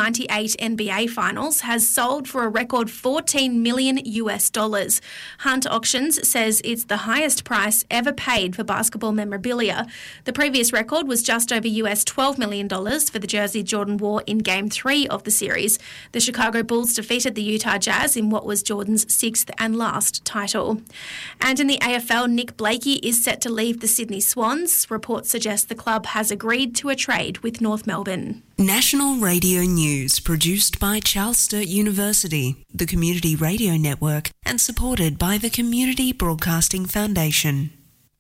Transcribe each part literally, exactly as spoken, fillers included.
ninety-eight N B A finals has sold for a record fourteen million U S dollars. Hunt Auctions says it's the highest price ever paid for basketball memorabilia. The previous record was just over U S twelve million dollars for the jersey Jordan wore in Game three of the series. The Chicago Bulls defeated the Utah Jazz in what was Jordan's sixth and last title. And in the A F L, Nick Blakey is set to leave the Sydney Swans. Reports suggest the club has agreed to a trade with North Melbourne. National Radio News, produced by Charles Sturt University, the Community Radio Network, and supported by the Community Broadcasting Foundation.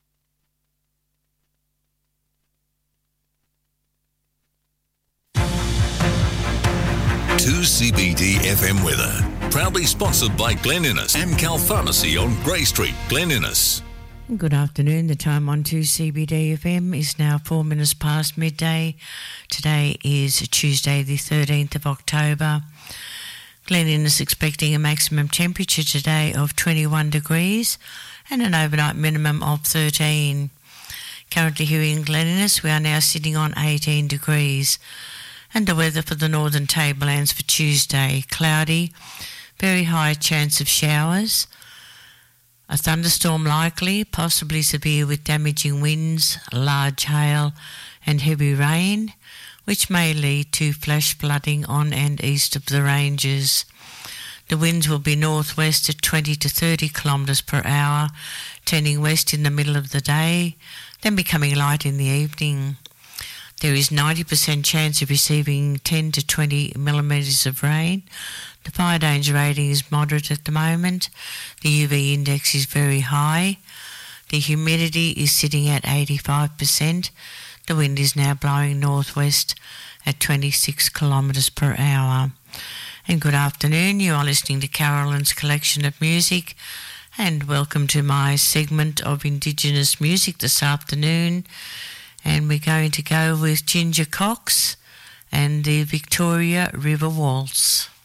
two C B D F M weather, proudly sponsored by Glen Innes, Amcal Pharmacy on Grey Street, Glen Innes. Good afternoon. The time on two C B D F M is now four minutes past midday. Today is Tuesday, the thirteenth of October. Glen Innes expecting a maximum temperature today of twenty-one degrees and an overnight minimum of thirteen. Currently here in Glen Innes, we are now sitting on eighteen degrees. And the weather for the northern tablelands for Tuesday, cloudy, very high chance of showers. A thunderstorm likely, possibly severe with damaging winds, large hail and heavy rain, which may lead to flash flooding on and east of the ranges. The winds will be northwest at twenty to thirty kilometres per hour, turning west in the middle of the day, then becoming light in the evening. There is ninety percent chance of receiving ten to twenty millimetres of rain. The fire danger rating is moderate at the moment. The U V index is very high. The humidity is sitting at eighty-five percent. The wind is now blowing northwest at twenty-six kilometres per hour. And good afternoon. You are listening to Carolyn's Collection of Music, and welcome to my segment of Indigenous music this afternoon. And we're going to go with Ginger Cox and the Victoria River Waltz.